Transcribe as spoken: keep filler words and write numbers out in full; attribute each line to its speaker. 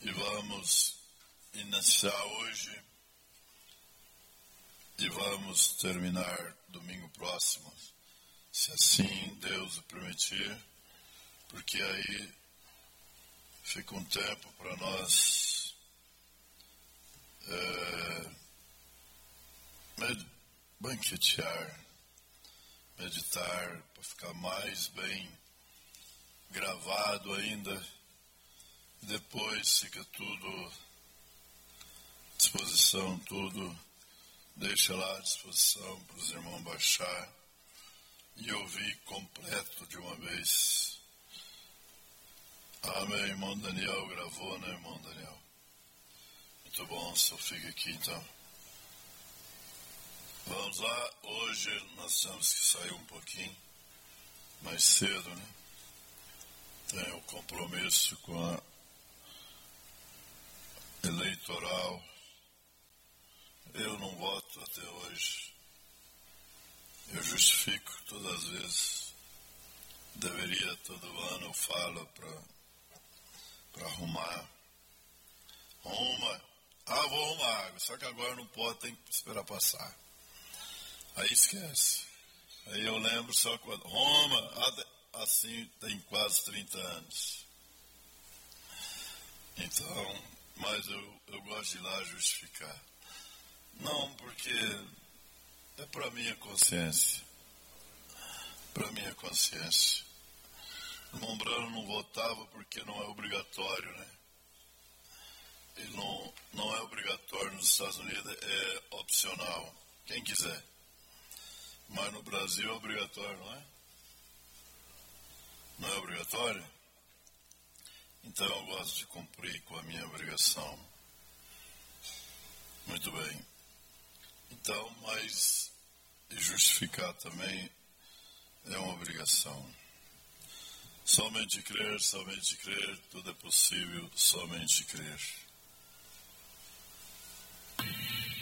Speaker 1: e vamos iniciar hoje e vamos terminar domingo próximo, se assim Deus o permitir, porque aí fica um tempo para nós é, med- banquetear, meditar, para ficar mais bem gravado ainda. Depois fica tudo à disposição, tudo deixa lá à disposição para os irmãos baixar e ouvir completo de uma vez. Ah, meu irmão Daniel gravou, né, irmão Daniel? Muito bom, só fica aqui então. Vamos lá, hoje nós temos que sair um pouquinho mais cedo, né? Tem o compromisso com a eleitoral. Eu não voto até hoje. Eu justifico todas as vezes. Deveria, todo ano eu falo para para arrumar. Arruma. Ah, vou arrumar. Só que agora não pode, tem que esperar passar. Aí esquece. Aí eu lembro só quando Roma, assim tem quase trinta anos. Então, mas eu, eu gosto de ir lá justificar. Não, porque é para minha consciência. Para minha consciência. O irmão Brano não votava porque não é obrigatório, né? Ele não, não é obrigatório nos Estados Unidos, é opcional. Quem quiser. Mas no Brasil é obrigatório, não é? Não é obrigatório? Então eu gosto de cumprir com a minha obrigação. Muito bem. Então, mas justificar também é uma obrigação. Somente crer, somente crer, tudo é possível, somente crer.